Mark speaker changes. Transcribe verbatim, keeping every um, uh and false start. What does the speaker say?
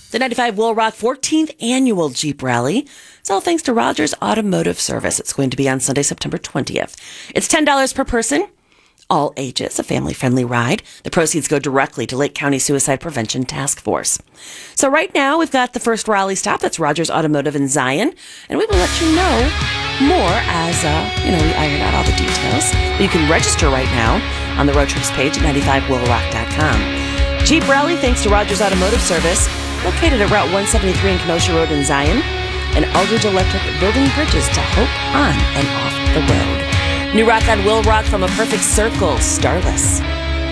Speaker 1: The ninety-five Will Rock fourteenth Annual Jeep Rally. It's all thanks to Rogers Automotive Service. It's going to be on Sunday, September twentieth. It's ten dollars per person, all ages, a family-friendly ride. The proceeds go directly to Lake County Suicide Prevention Task Force. So right now, we've got the first rally stop. That's Rogers Automotive in Zion. And we will let you know more as, uh, you know, we iron out all the details. But you can register right now on the road trips page at ninety-five will rock dot com. Jeep Rally, thanks to Rogers Automotive Service, located at Route one seventy-three and Kenosha Road in Zion, and Aldridge Electric building bridges to hope on and off the road. New rock on Will Rock from A Perfect Circle, Starless.